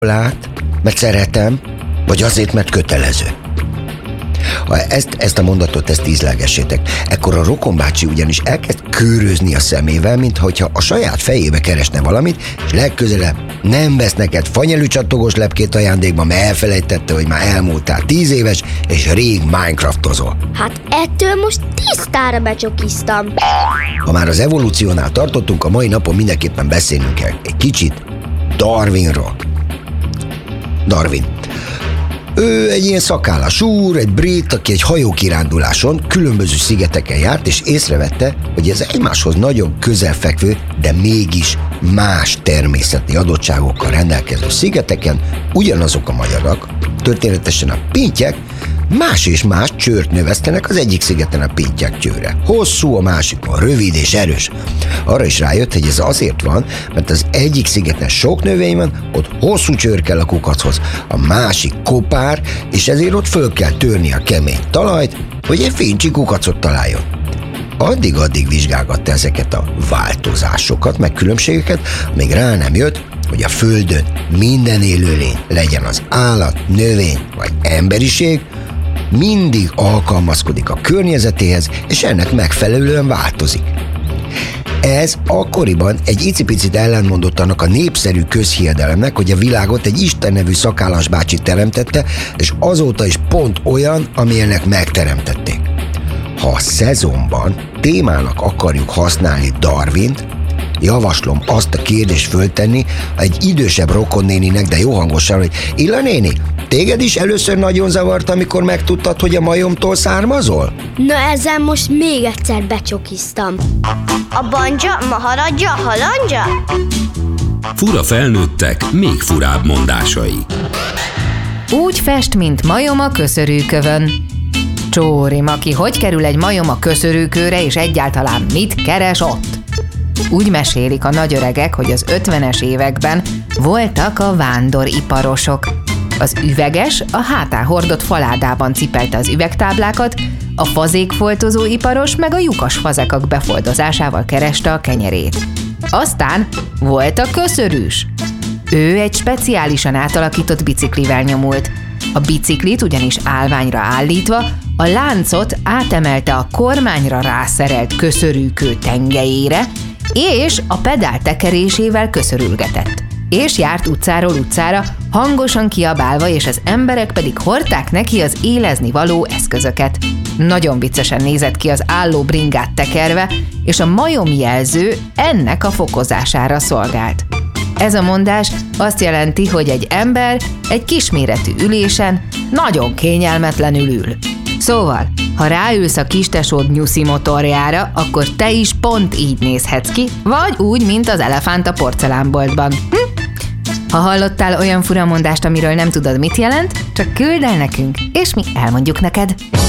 iskolát, mert szeretem, vagy azért, mert kötelező? Ha ezt a mondatot ízlelgessétek, ekkor a rokonbácsi ugyanis elkezd körözni a szemével, mintha a saját fejébe keresne valamit, és legközelebb nem vesz neked fanyelűcsattogós lepkét ajándékba, mert elfelejtette, hogy már elmúltál 10 éves, és rég Minecraftozol. Hát ettől most tisztára becsokiztam. Ha már az evolúciónál tartottunk, a mai napon mindenképpen beszélnünk kell egy kicsit Darwinról. Darwin. Ő egy ilyen szakállas úr, egy brit, aki egy hajókiránduláson különböző szigeteken járt, és észrevette, hogy az egymáshoz nagyon közelfekvő, de mégis más természeti adottságokkal rendelkező szigeteken ugyanazok a madarak, történetesen a pintyek, más és más csőrt növesztenek, az egyik szigeten a pintyek csőre hosszú, a másikon rövid és erős. Arra is rájött, hogy ez azért van, mert az egyik szigeten sok növény van, ott hosszú csőr kell a kukachoz, a másik kopár, és ezért ott föl kell törni a kemény talajt, hogy egy fincsi kukacot találjon. Addig vizsgálgatta ezeket a változásokat, meg különbségeket, amíg rá nem jött, hogy a Földön minden élőlény, legyen az állat, növény vagy emberiség, mindig alkalmazkodik a környezetéhez, és ennek megfelelően változik. Ez akkoriban egy icipicit ellentmondott annak a népszerű közhiedelemnek, hogy a világot egy Isten nevű szakállas bácsi teremtette, és azóta is pont olyan, amilyennek megteremtették. Ha a szezonban témának akarjuk használni Darwint, javaslom azt a kérdést föltenni egy idősebb rokonnéninek, de jó hangosan, hogy Illa néni, téged is először nagyon zavart, amikor megtudtad, hogy a majomtól származol? Na ezzel most még egyszer becsokiztam. A banja, maharadja, halandja? Fura felnőttek, még furább mondásai. Úgy fest, mint majom a köszörűkövön. Csóri Maki, hogy kerül egy majom a köszörűkőre, és egyáltalán mit keres ott? Úgy mesélik a nagyöregek, hogy az 50-es években voltak a vándoriparosok. Az üveges a hátán hordott faládában cipelte az üvegtáblákat, a fazékfoltozó iparos meg a lyukas fazekak befoldozásával kereste a kenyerét. Aztán volt a köszörűs. Ő egy speciálisan átalakított biciklivel nyomult. A biciklit ugyanis állványra állítva a láncot átemelte a kormányra rászerelt köszörűkő tengelyére, és a pedál tekerésével köszörülgetett. És járt utcáról utcára, hangosan kiabálva, és az emberek pedig hordták neki az élezni való eszközöket. Nagyon viccesen nézett ki az álló bringát tekerve, és a majomjelző ennek a fokozására szolgált. Ez a mondás azt jelenti, hogy egy ember egy kisméretű ülésen nagyon kényelmetlenül ül. Szóval, ha ráülsz a kistesód nyuszi motorjára, akkor te is pont így nézhetsz ki, vagy úgy, mint az elefánt a porcelánboltban. Ha hallottál olyan furamondást, amiről nem tudod, mit jelent, csak küldd el nekünk, és mi elmondjuk neked.